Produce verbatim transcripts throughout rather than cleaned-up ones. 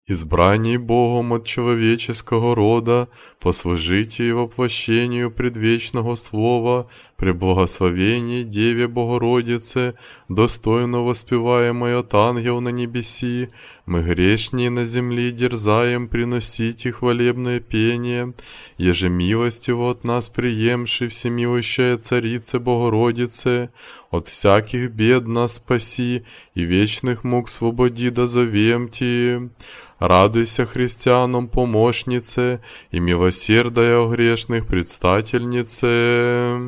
избранный Богом от человеческого рода, послужите и воплощению предвечного слова, при благословении Деве Богородице, достойно воспеваемой от ангел на небеси, мы грешние на земле дерзаем приносить и хвалебное пение, еже милостиво от нас приемши всемилущая Царице Богородице, от всяких бед нас спаси и вечных мук свободи дозовем Ти. Радуйся христианам помощнице и милосердая о грешных предстательнице.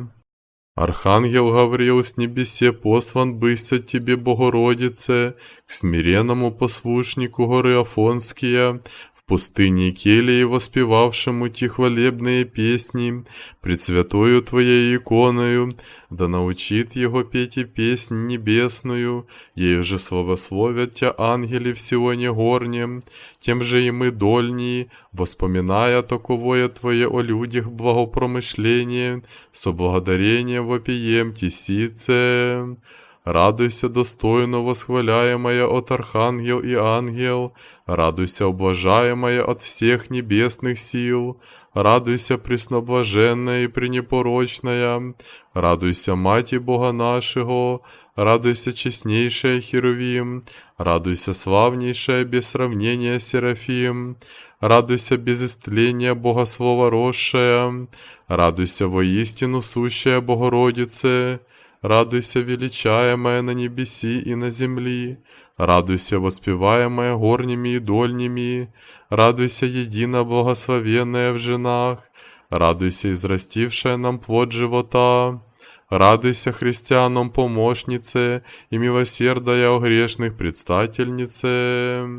Архангел Гавриил с небесе послан бысть от Тебе, Богородице, к смиренному послушнику горы Афонския, в пустыне Келии воспевавшему Ти хвалебные песни, пред святою Твоей иконою, да научит его петь и песнь небесную, ею же славословят Тя ангели в Сионе горнем, тем же и мы дольние, воспоминая таковое Твое о людях благопромышление, со благодарением вопием Тисице. Радуйся, достойно восхваляемая от архангел и ангел, радуйся, облажаемая от всех небесных сил, радуйся, пресноблаженная и пренепорочная, радуйся, Мати Бога нашего, радуйся, честнейшая Херувим, радуйся, славнейшая без сравнения Серафим, радуйся, без истления Богослова росшая, радуйся, воистину сущая Богородице, радуйся, величаемая на небеси и на земли, радуйся, воспеваемая горними и дольними, радуйся, едино благословенная в женах, радуйся, израстившая нам плод живота, радуйся, христианам помощнице и милосердая о грешных предстательнице.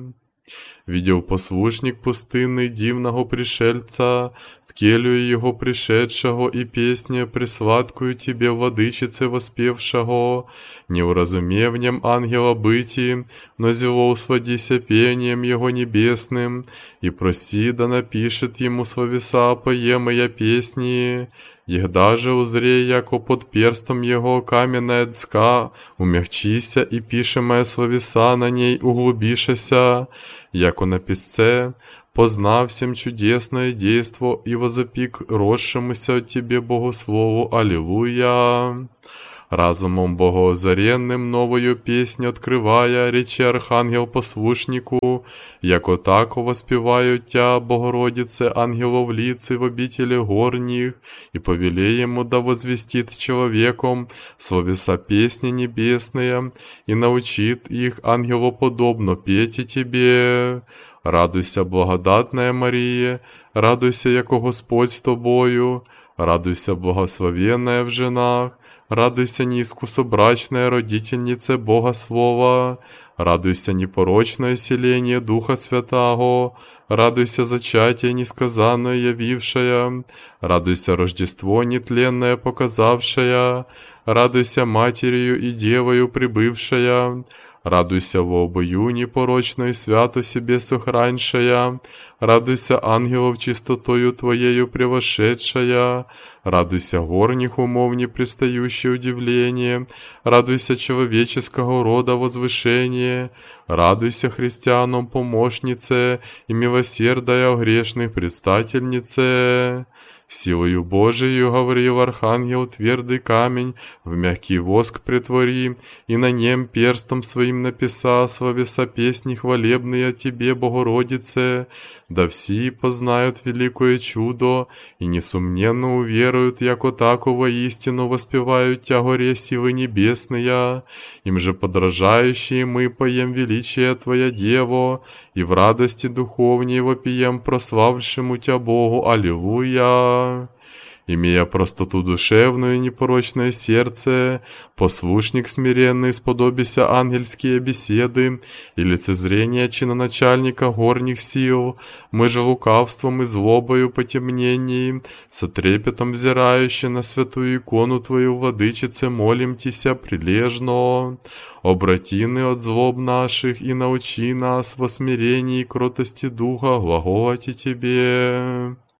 Видел послушник пустынный дивного пришельца, в келью его пришедшего и песня пресладкую тебе, владычице воспевшего, не уразумевнем ангела быти, но зело усладися пением его небесным, и проси, да напишет ему словеса поемая песни, егда же узре, яко под перстом его каменная дска, умягчися и пишемая словеса на ней углубишася, яко на песце, познав всем чудесное действо и возопик росшемуся от Тебе Богослову. Аллилуйя! Разумом богоозаренным новою песню открывая, речи архангел послушнику, яко тако воспевают Тя, Богородице, ангелов лицы в обители горних, и повеле ему да возвестит человеком словеса песни небесные, и научит их ангелоподобно петь и Тебе. Радуйся, благодатная Мария, радуйся, яко Господь с тобою, радуйся, благословенная в женах, радуйся, неискусобрачная родительница Бога Слова, радуйся, непорочное селение Духа Святаго, радуйся, зачатие несказанное явившая, радуйся, Рождество нетленное показавшая, радуйся, Матерью и Девою прибывшая, радуйся, во обою непорочной свято себе сохраншая, радуйся, ангелов чистотою Твоею превошедшая, радуйся, горних умов непрестающее удивление, радуйся, человеческого рода возвышение, радуйся, христианам помощнице и милосердая о грешных предстательнице. Силою Божией, говорил архангел, твердый камень в мягкий воск претвори, и на нем перстом своим написа словеса песни хвалебные о Тебе, Богородице, да все познают великое чудо, и несомненно уверуют, яко тако воистину воспевают Тя горе силы небесные, им же подражающие мы поем величие Твоя Дево, и в радости духовней вопием прославившему Тя Богу. Аллилуйя! Имея простоту душевную и непорочное сердце, послушник смиренный, сподобися ангельские беседы и лицезрения чиноначальника горних сил, мы же лукавством и злобою потемнений, со трепетом взирающий на святую икону Твою, владычице, молим Тися прилежно. Обрати ны от злоб наших и научи нас во смирении и кротости духа глаголати Тебе.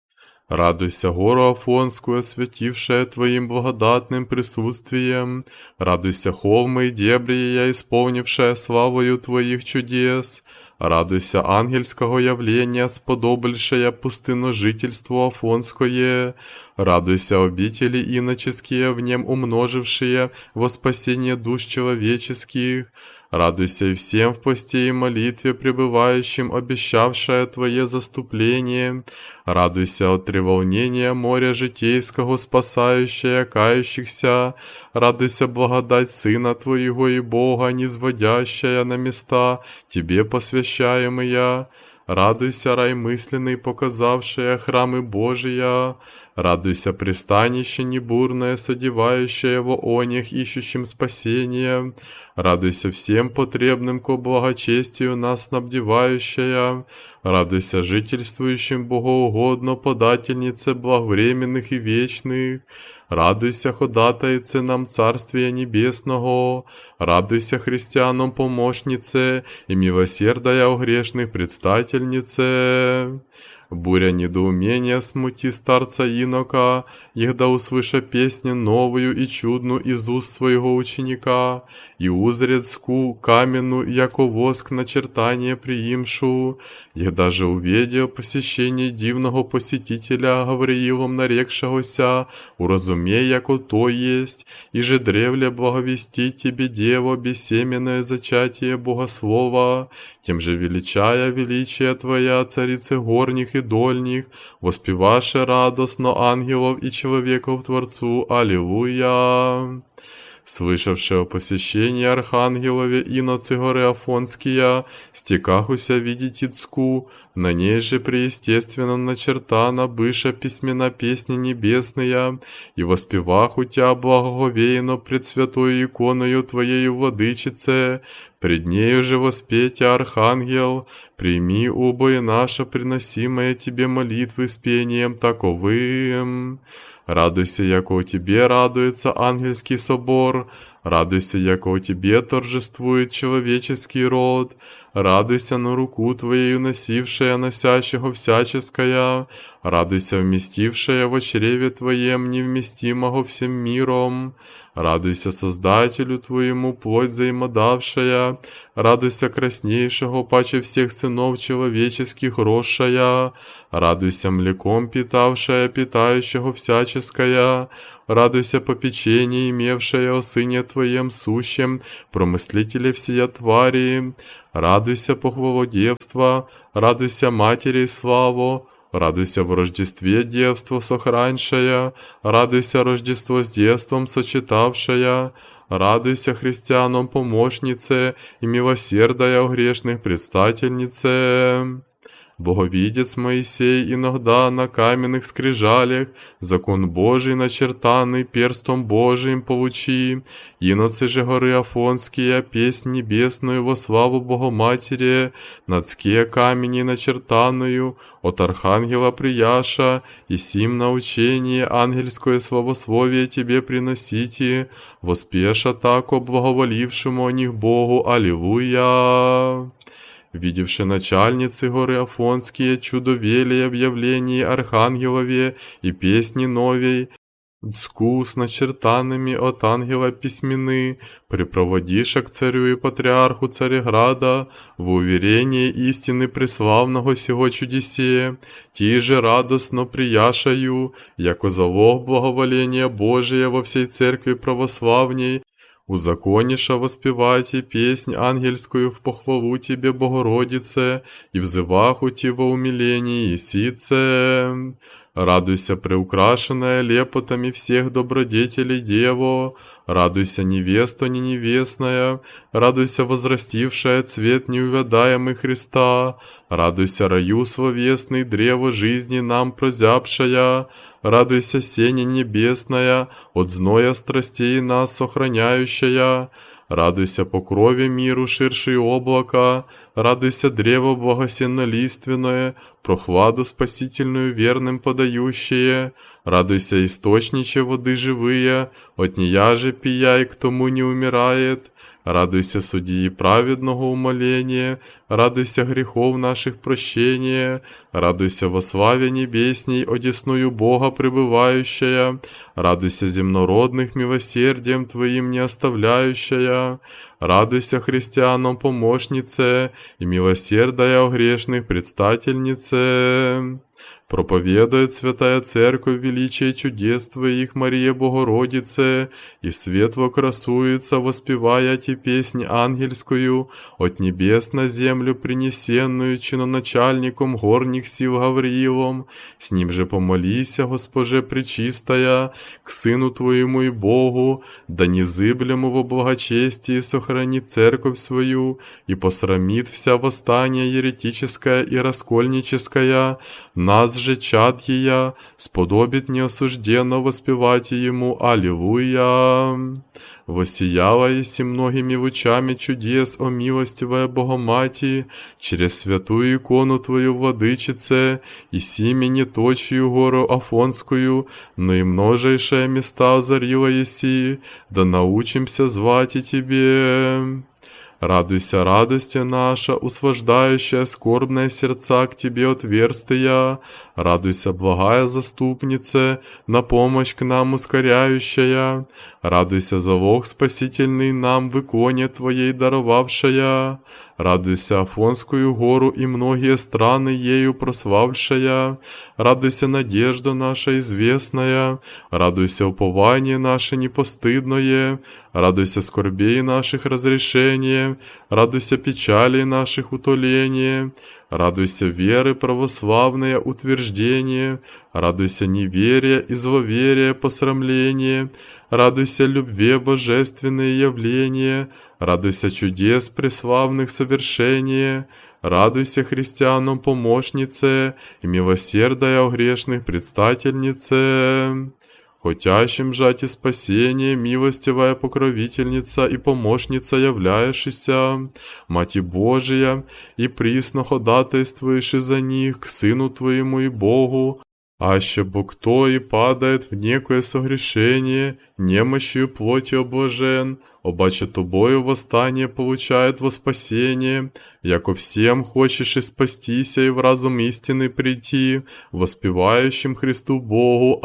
Радуйся, гору Афонскую, осветившая Твоим благодатным присутствием. Радуйся, холмы и дебри ее, исполнившая славою Твоих чудес. Радуйся, ангельского явления, сподобившая пустынножительство Афонское. Радуйся, обители иноческие, в нем умножившие во спасение душ человеческих. Радуйся и всем в посте и молитве пребывающим, обещавшая Твое заступление. Радуйся от треволнения моря житейского, спасающая кающихся. Радуйся, благодать Сына Твоего и Бога, низводящая на места Тебе посвящаемые. Радуйся, рай мысленный, показавшая храмы Божия. Радуйся, пристанище небурное, содевающее во онях, ищущим спасения. Радуйся всем потребным ко благочестию нас снабдевающая. Радуйся жительствующим богоугодно, подательнице благовременных и вечных. Радуйся, ходатайце нам Царствия Небесного. Радуйся, христианам помощнице и милосердая о грешных предстательнице. Буря недоумения смути старца инока, егда услыша песню новую и чудную из уст своего ученика, и узрет ску каменную, яко воск начертание приимшу, егда же увидя посещение дивного посетителя Гавриилом нарекшегося, уразумей, яко то есть, и же древле благовестить тебе, Дево, бессеменное зачатие Богослова, тем же величая величие Твоя, царицы горних и дольних, воспеваше радостно ангелов и человеков Творцу. Аллилуйя! Слышавши о посещении архангелове иноцы горы Афонские, стекахуся видеть Ицку, на ней же преестественно начертана быша письмена песни небесная, и воспевах у Тя благоговейно пред святою иконою Твоею владычице, пред нею же воспейте архангел, прими убое наше приносимое Тебе молитвы с пением таковым. Радуйся, яко у Тебе радуется ангельский собор, радуйся, яко у Тебе торжествует человеческий род, радуйся на руку Твоею носившая носящего всяческое, радуйся вместившая во чреве Твоем невместимого всем миром, радуйся Создателю Твоему плоть взаимодавшая, радуйся краснейшего паче всех сынов человеческих росшая, радуйся млеком питавшая питающего всяческое, радуйся попечение имевшая о Сыне Твоем сущем, промыслителе всея твари, радуйся похвало девства, радуйся матери славу, радуйся в Рождестве девство сохраншая, радуйся Рождество с девством сочетавшая, радуйся христианам помощнице и милосердая о грешных предстательнице. Боговидец Моисей иногда на каменных скрижалях закон Божий начертанный перстом Божиим получи, иноцы же горы Афонские песнь небесную во славу Богоматери, надские камени начертанную от архангела Прияша, и сим научение ангельское славословие Тебе приносите, воспеша тако благоволившему о них Богу. Аллилуйя! Видевши начальницы горы Афонские чудовелия в явлении архангелове и песни новей, дску с начертанными от ангела письмены, припроводиша к царю и патриарху Цареграда в уверение истины преславного сего чудесе, ти же радостно прияшаю, яко залог благоволения Божия во всей церкви православней, узакониша воспевайте песнь ангельскую в похвалу Тебе, Богородице, и взываху Ти во умилении Исице. Радуйся, преукрашенная лепотами всех добродетелей Дево, радуйся, невеста не невестная, радуйся, возрастившая цвет неувядаемый Христа, радуйся, раю словесный, древо жизни нам прозябшая, радуйся, сене небесная, от зноя страстей нас сохраняющая, радуйся, покрове миру ширшие облака, радуйся, древо благосенно-лиственное, прохладу спасительную верным подающее, радуйся, источниче воды живые, от нея же пияй, к тому не умирает, Радуйся судьи праведного умоления, радуйся грехов наших прощения, радуйся во славе небесней, одесную Бога пребывающая, радуйся земнородных милосердием Твоим не оставляющая, радуйся христианам помощнице и милосердая о грешных предстательнице. Проповедует Святая Церковь величие чудес Твоих, Мария Богородице, и светло красуется, воспевая Ти песнь ангельскую, от небес на землю принесенную чиноначальником горних сил Гавриилом. С ним же помолися, Госпоже Пречистая, к Сыну Твоему и Богу, да незыблемо во благочестии сохранит Церковь свою и посрамит вся восстание еретическое и раскольническое, нас же чад ея, сподобит неосужденно воспевать Ему Аллилуйя. Воссияла еси многими лучами чудес, о милостивая Богомати, через святую икону Твою, Владычице, и сими не точью гору Афонскую, но и множайшие места озарила еси, да научимся звать и Тебе. Радуйся, радости наша, услаждающая скорбные сердца к Тебе отверстия. Радуйся, благая заступница, на помощь к нам ускоряющая. Радуйся, залог спасительный нам в иконе Твоей даровавшая. Радуйся, Афонскую гору и многие страны ею прославшая. Радуйся, надежда наша известная. Радуйся, упование наше непостыдное. Радуйся, скорбей наших разрешение. Радуйся, печали наших утоление. Радуйся, веры православное утверждение. Радуйся, неверие и зловерие посрамление. Радуйся, любви божественные явления. Радуйся, чудес преславных совершения. Радуйся, христианам помощнице и милосердая о грешных предстательнице. Хотящим жать и спасение, милостивая покровительница и помощница являешься, Мати Божия, и присно ходатайствуешь за них к Сыну Твоему и Богу, аще бо кто и падает в некое согрешение, немощью плоти облажен, обаче тобою восстание получает во спасение, яко всем хочешь и спастися и в разум истины прийти, воспевающим Христу Богу.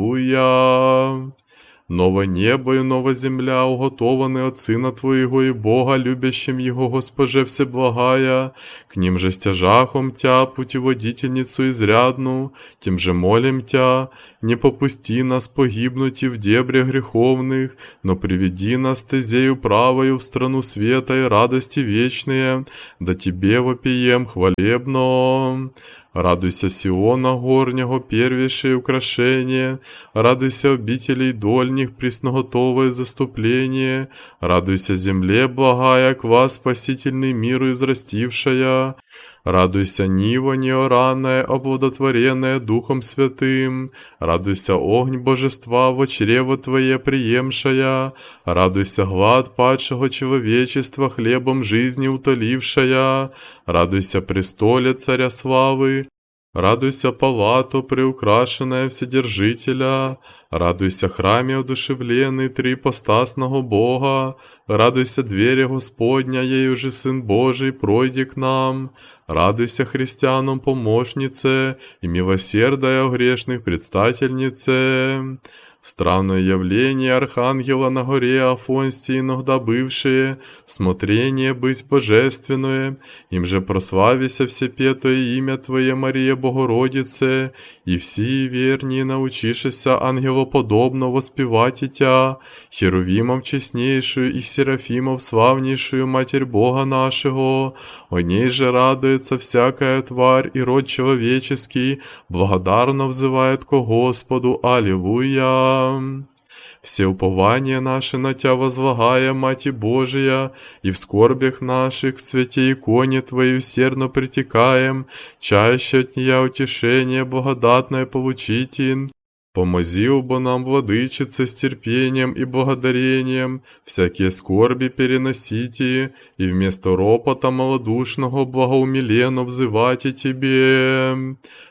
Аллилуйя! Ново небо и нова земля уготованы от Сына Твоего и Бога, любящим Его, Госпоже Всеблагая, к ним же стяжахом Тя, путеводительницу изрядну, тем же молим Тя, не попусти нас погибнуть и в дебре греховных, но приведи нас стезею правою в страну света и радости вечные, да Тебе вопием хвалебно. Радуйся, Сиона горнего, первейшее украшение, радуйся, обителей дольних, пресноготовое заступление, радуйся, земле благая, ква спасительный миру израстившая, радуйся, нива неоранная, оплодотворенная Духом Святым, радуйся, огонь божества во чрево Твое приемшая, радуйся, глад падшего человечества хлебом жизни утолившая, радуйся, престоле царя славы, радуйся, палато приукрашенная Вседержителя, радуйся, храме одушевленный трипостасного Бога, радуйся, двери Господня, ею же Сын Божий пройди к нам, радуйся, христианам помощнице и милосердая о грешных предстательнице. Странное явление Архангела на горе Афонсии иногда бывшее, смотрение быть божественное, им же прославися всепетое имя Твое, Мария Богородице, и все вернее научишься ангелоподобно воспевать и Тя, Херувимом честнейшую и Серафимов славнейшую Матерь Бога нашего, о ней же радуется всякая тварь и род человеческий, благодарно взывает ко Господу. Аллилуйя! Все упования наши на Тя возлагая, Мати Божия, и в скорбях наших к святе иконе Твоей усердно притекаем, чаще от Нея утешение благодатное получите. Помози оба нам, Владычице, с терпением и благодарением, всякие скорби переносите, и вместо ропота малодушного благоумиленно взывайте Тебе.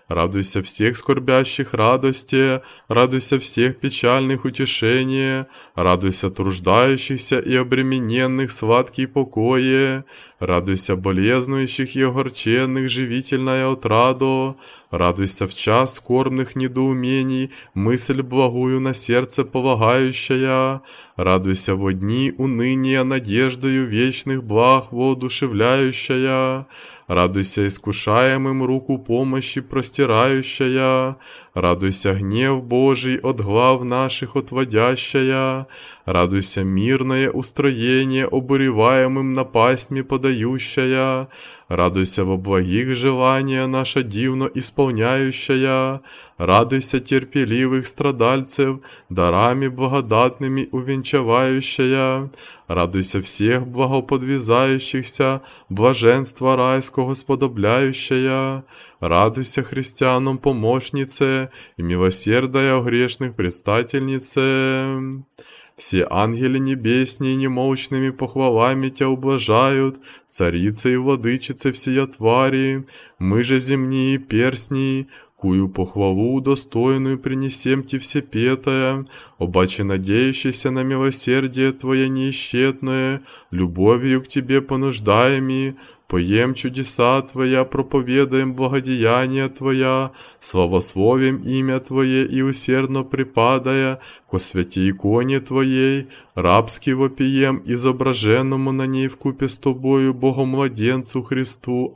Радуйся всех скорбящих радости, радуйся всех печальных утешения, радуйся труждающихся и обремененных сладкий покое, радуйся болезнующих и огорченных живительная отрадо, радуйся в час скорбных недоумений, мысль благую на сердце полагающая, радуйся во дни уныния надеждою вечных благ воодушевляющая, радуйся искушаемым руку помощи простирающая, радуйся гнев Божий от глав наших отводящая, радуйся мирное устроение обуреваемым напастьми подающая, радуйся во благих желания наша дивно исполняющая, радуйся терпеливых страдальцев, дарами благодатными увенчавающая, радуйся всех благоподвязающихся, блаженства райского сподобляющая, радуйся христианам помощнице и милосердая о грешных предстательнице. Все ангели небесные немолчными похвалами Тя ублажают, царицы и владычицы всея твари, мы же земные перстни, кую похвалу достойную принесем Ти всепетая, обаче надеющийся на милосердие Твое неисчетное, любовью к Тебе понуждаеми, поем чудеса Твоя, проповедаем благодеяния Твоя, славословим имя Твое и усердно припадая ко святой иконе Твоей, рабски вопием изображенному на ней вкупе с Тобою, Богомладенцу Христу.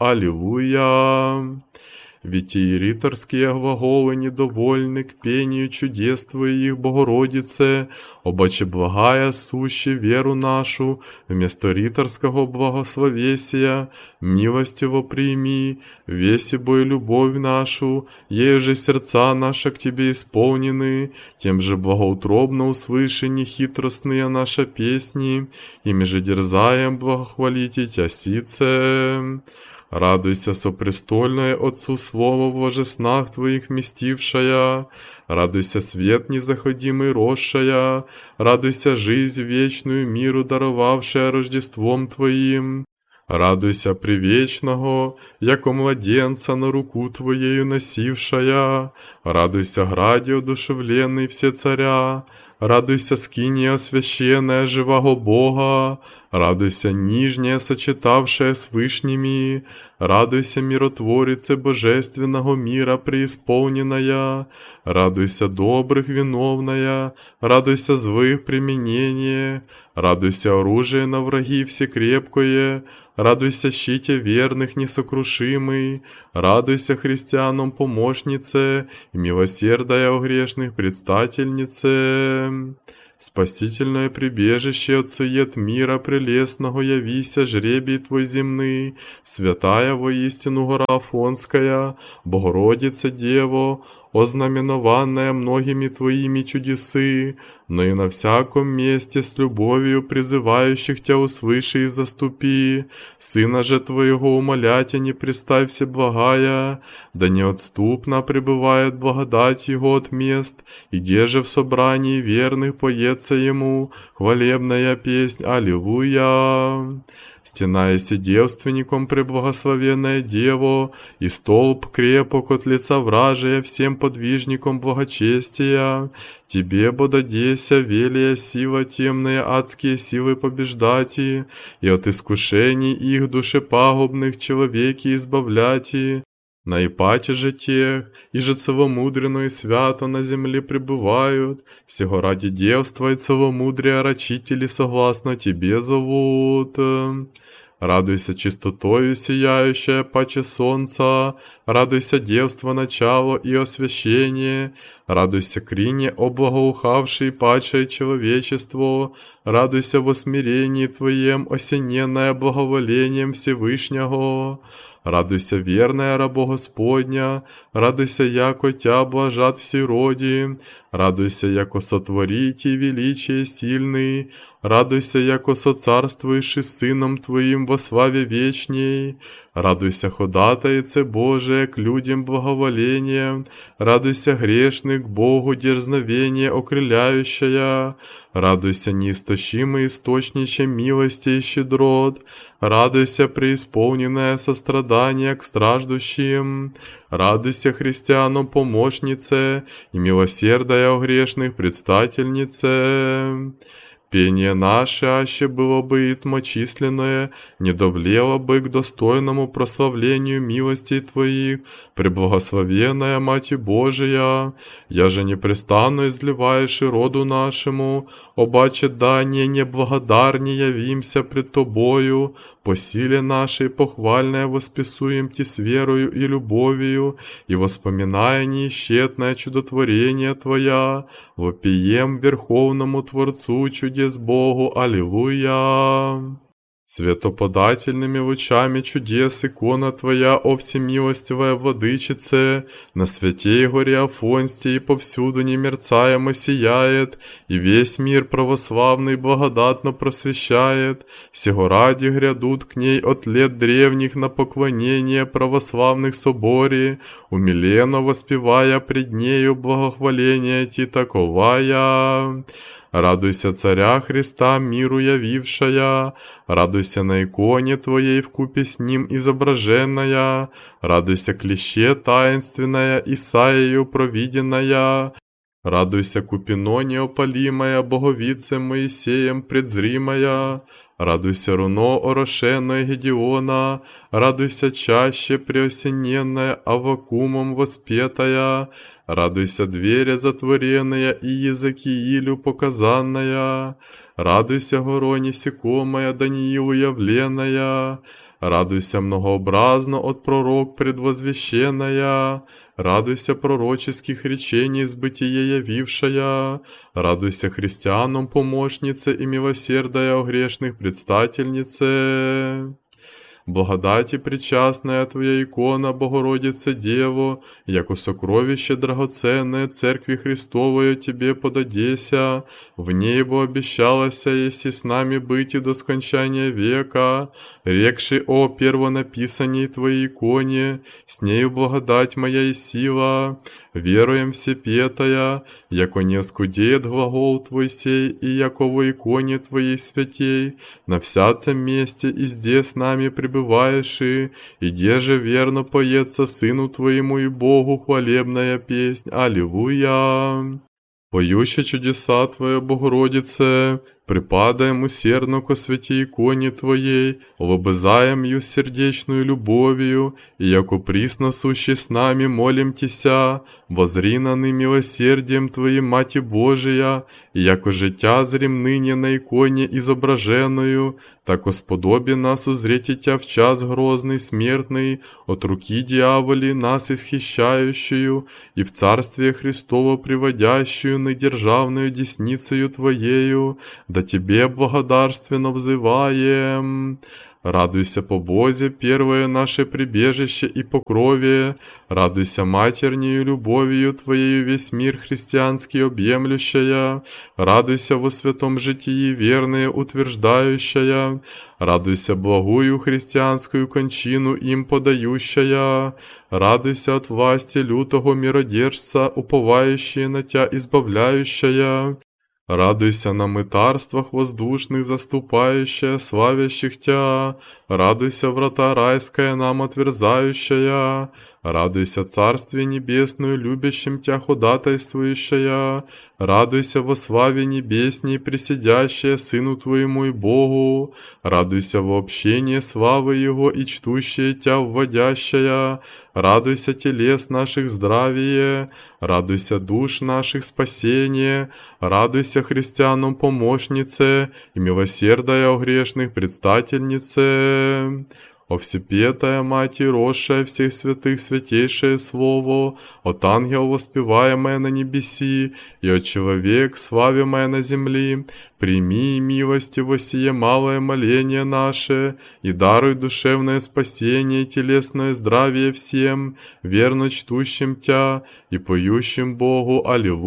Аллилуйя! Ведь и риторские глаголы недовольны к пению чудес Твоих, Богородице, обаче благая суще веру нашу, вместо риторского благословесия, милостиво прими, весебо и любовь нашу, ею же сердца наши к Тебе исполнены, тем же благоутробно услыши нехитростные наши песни, ими же дерзаем благохвалить и Тя сице. Радуйся, сопрестольное Отцу Слово в ложеснах Твоих вместившая, радуйся, свет незаходимый росшая, радуйся, жизнь вечную миру даровавшая Рождеством Твоим. Радуйся, привечного, яко младенца на руку Твоею носившая, радуйся, граде одушевленный все царя, радуйся, скиния священная живого Бога, радуйся, нижняя, сочетавшая с вышними, радуйся, миротворице божественного мира преисполненная, радуйся, добрых виновная, радуйся, злых применение, радуйся, оружие на враги всекрепкое, радуйся, щите верных несокрушимый, радуйся, христианам помощнице и милосердая о грешных предстательнице. Спасительное прибежище от сует мира прелестного явися жребий Твой земный, святая воистину гора Афонская, Богородица Дево, ознаменованная многими Твоими чудесы, но и на всяком месте с любовью призывающих Тя услыши и заступи. Сына же Твоего умолятя не приставь всеблагая, да неотступно пребывает благодать Его от мест, и где же в собрании верных поется Ему хвалебная песнь Аллилуйя. Стена еси девственником преблагословенная Дево, и столб крепок от лица вражия всем подвижником благочестия. Тебе бододеся велия сила темные адские силы побеждати, и от искушений их душепагубных человеки избавляти. Наипаче же тех, и же целомудренно и свято на земле пребывают, сего ради девства и целомудрия рачители согласно Тебе зовут. Радуйся чистотою сияющая паче солнца, радуйся девство начало и освящение, радуйся крине облагоухавшей паче человечество, радуйся во смирении Твоем осененное благоволением Всевышнего. Радуйся, верная рабо Господня, радуйся, яко Тя блажат всі роді, радуйся, яко сотворите величие сильный, радуйся, яко соцарствуешь с Сыном Твоим во славе вечней, радуйся, ходатайце Божие к людям благоволения, радуйся, грешный к Богу дерзновение окрыляющая, радуйся, неистощимый источниче милости и щедрот, радуйся, преисполненная сострадание, сострадания к страждущим. Радуйся, христианам, помощнице, и милосердая о грешных предстательнице. Пение наше, аще было бы итмочисленное, не довлело бы к достойному прославлению милостей Твоих, преблагословенная Мать Божия, я же непрестанно изливаешь и роду нашему, обаче дание неблагодарне явимся пред Тобою, по силе нашей похвальное восписуем Ти с верою и любовью, и воспоминая неисчетное чудотворение Твоя, вопием Верховному Творцу чудес Богу, аллилуйя. Светоподательными лучами чудес икона Твоя, о всемилостивая Владычице, на святей горе Афонстии и повсюду немерцаемо сияет, и весь мир православный благодатно просвещает. Сего ради грядут к ней от лет древних на поклонение православных соборе, умиленно воспевая пред нею благохваление Ти таковая. Радуйся, Царя Христа, миру явившая, радуйся на иконе Твоей вкупе с ним изображенная, радуйся клеще таинственная, Исаию провиденная, радуйся купино неопалимая, боговицем Моисеем предзримая, радуйся руно орошенное Гедеона, радуйся чаще преосененная, Аввакумом воспетая, радуйся двери затворенная и языки Илю показанная, радуйся горо несекомая, Даниилу явленная, радуйся многообразно от пророк предвозвещенная, радуйся пророческих речений с бытия явившая, радуйся христианам помощнице и милосердая о грешных предстательнице. Благодати причастная Твоя икона, Богородице Дево, яко сокровище драгоценное Церкви Христовой Тебе подадеся, в ней бы обещалася, если с нами быть и до скончания века, рекши о первонаписанней Твоей иконе, с нею благодать моя и сила, веруем всепетая, яко не скудеет глагол Твой сей, и яко во иконе Твоей святей, на всяцем месте и здесь с нами пребываешь, и, и где же верно поется Сыну Твоему и Богу хвалебная песнь, аллилуйя. Поюща чудеса Твоя, Богородице, припадаем усердно ко святей иконе Твоей, лобызаем ее сердечную любовью, и яко присно сущий с нами молим Тися, возри на ны милосердием Твоим, Мати Божия, и яко життя зрим ныне на иконе изображенную, так сподоби нас узреть Тя в час грозный смертный, от руки дьяволи нас исхищающую, и в Царствие Христово приводящую на державную десницею Твоею, да Тебе благодарственно взываем. Радуйся по Бозе, первое наше прибежище и покровие, радуйся матернею любовью Твоею весь мир христианский объемлющая, радуйся во святом житии верное утверждающая, радуйся благую христианскую кончину им подающая, радуйся от власти лютого миродержца, уповающие на Тя избавляющая. Радуйся на мытарствах воздушных заступающая, славящих Тя, радуйся врата райская нам отверзающая, радуйся Царствие Небесную любящим Тя ходатайствующая, радуйся во славе небесней присидящая Сыну Твоему и Богу, радуйся во общении славы Его и чтущая Тя вводящая, радуйся телес наших здравие, радуйся душ наших спасение, радуйся христианам помощнице и милосердая о грешных предстательнице. О всепетая Мать, росшая всех святых святейшее Слово, от ангел воспеваемое на небеси, и от человек славимое на земли, прими милостиво сие малое моление наше, и даруй душевное спасение и телесное здравие всем, верно чтущим Тя и поющим Богу,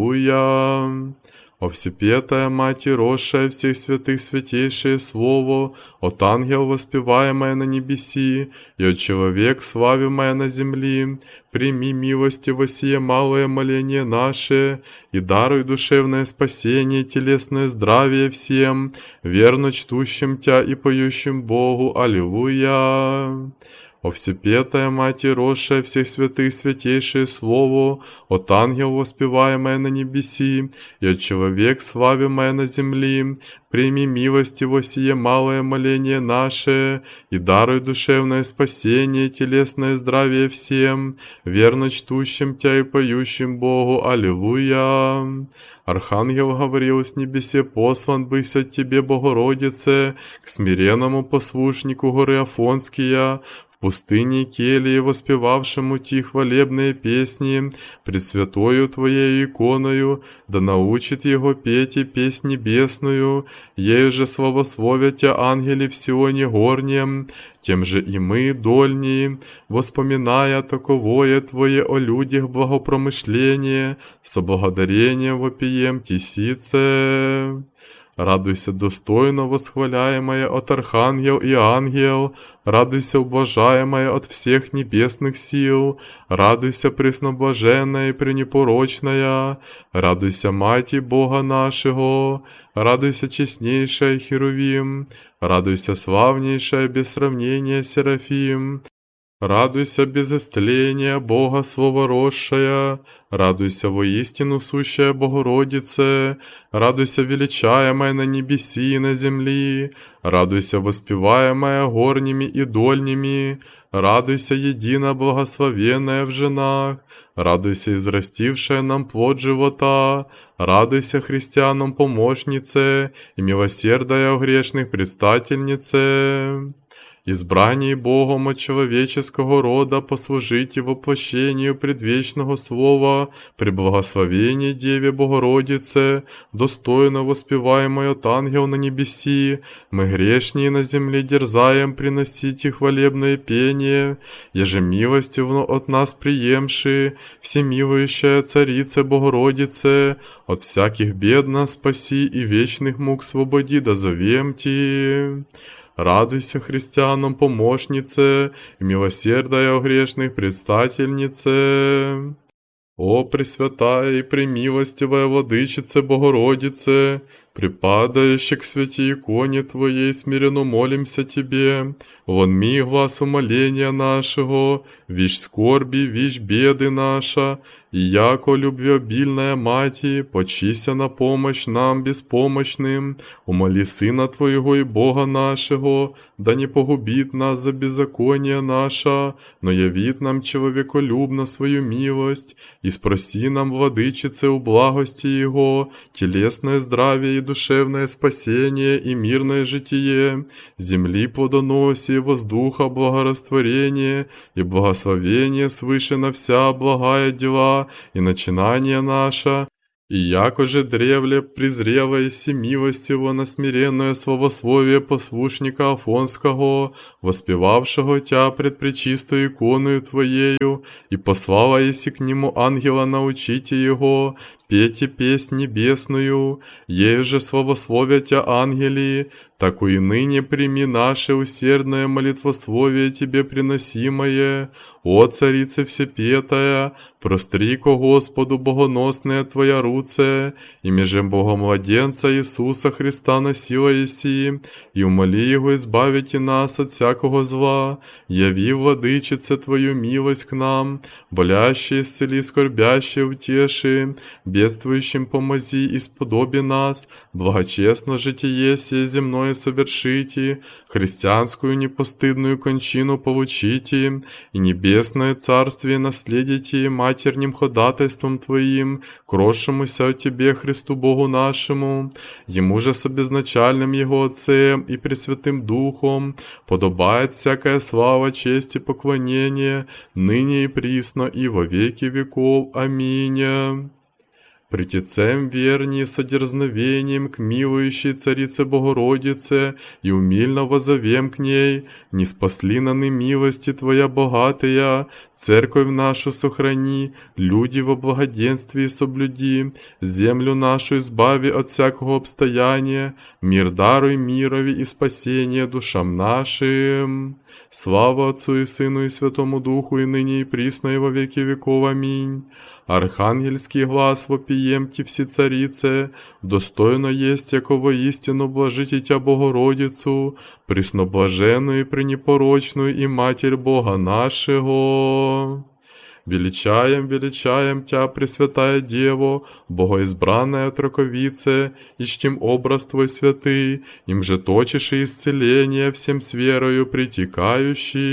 аллилуйя. О всепетая Мать, росшая всех святых святейшее Слово, от ангел воспеваемое на небеси, и от человек славимое на земли, прими милостиво сие малое моление наше, и даруй душевное спасение и телесное здравие всем, верно чтущим Тя и поющим Богу, аллилуйя. О Всепетая Мать, росшая всех святых, святейшее Слово, от ангел воспеваемое на небеси, и от человек славимое на земли, прими милостиво сие малое моление наше, и даруй душевное спасение, телесное здравие всем, верно чтущим Тя и поющим Богу. Аллилуйя! Архангел говорил с небесе: послан бысь от Тебе, Богородице, к смиренному послушнику горы Афонския, в пустыне Келии, воспевавшему Ти хвалебные песни, Пресвятою Твоею иконою, да научит его петь и песнь небесную, ею же славословят Тя ангели в Сионе горнем, тем же и мы, дольние, воспоминая таковое Твое о людях благопромышление, со благодарением вопием Тисице. Радуйся, достойно восхваляемая от архангел и ангел, радуйся, ублажаемая от всех небесных сил, радуйся, пресноблаженная и пренепорочная, радуйся, Мати Бога нашего, радуйся, честнейшая Херувим, радуйся, славнейшая без сравнения Серафим. Радуйся, без истления, Бога словоросшая, радуйся, воистину сущая Богородице, радуйся, величаемая на небеси и на земли, радуйся, воспеваемая горними и дольними, радуйся, едино благословенная в женах, радуйся, израстившая нам плод живота, радуйся, христианам помощнице и милосердая о грешных предстательнице. Избрании Богом от человеческого рода послужите воплощению предвечного Слова, при благословении Деве Богородице, достойно воспеваемой от ангел на небеси, мы грешние на земле дерзаем приносите хвалебное пение, еже милостивно от нас приемши, всемилующая Царица Богородице, от всяких бед нас спаси и вечных мук свободи дозовем Ти. Радуйся, христианам помощнице, и милосердая о грешных предстательнице. О Пресвятая и премилостивая Владычице Богородице, припадающая к святой иконе Твоей, смиренно молимся Тебе, вонми глаз умоления нашего, вещь скорби, вещь беды наша, и яко любвеобильная Мати, почися на помощь нам беспомощным, умоли Сына Твоего и Бога нашего, да не погубит нас за беззаконие наша, но явит нам человеколюбно свою милость, и спроси нам, Владычице, у благости Его, телесное здравие и душевное спасение и мирное житие, земли плодоносие, воздуха благорастворение и благословение свыше на вся благая дела и начинание наше, и яко же древле презрелое си милостиво на смиренное славословие послушника Афонского, воспевавшего Тя пред пречистою иконою Твоею, и послала еси к нему ангела научите его, пейте песнь небесную, ею же славословят Тя ангели, таку и ныне прими наше усердное молитвословие Тебе приносимое, о Царице Всепетая, простри ко Господу богоносная Твоя руце, и межем Богомладенца Иисуса Христа носила еси, и умоли Его избавить и нас от всякого зла, яви, Владычице, Твою милость к нам, болящие исцели, скорбящие утеши, бедствующим помози и сподоби нас, благочестно житие сие земное совершите, христианскую непостыдную кончину получите, и небесное царствие наследите матерним ходатайством Твоим, крошемуся о Тебе, Христу Богу нашему, Ему же с обезначальным Его Отцем и Пресвятым Духом подобает всякая слава, честь и поклонение, ныне и присно и во веки веков. Аминь. Притецем верни со дерзновением к милующей Царице Богородице и умильно возовем к ней, не спасли наны милости Твоя богатая, церковь нашу сохрани, люди во благоденствии соблюди, землю нашу избави от всякого обстояния, мир даруй мирови и спасение душам нашим. Слава Отцу и Сыну и Святому Духу, и ныне и присно и во веки веков. Аминь. Архангельский глас вопиет приемти все царице, достойно есть, яко воистину блажите Тя Богородицу, пресноблаженную и пренепорочную и Матерь Бога нашего. Величаем, величаем Тя, Пресвятая Дево, Богоизбранная Отроковице, и чтим образ Твой святый, им же точишь и исцеление всем с верою притекающий.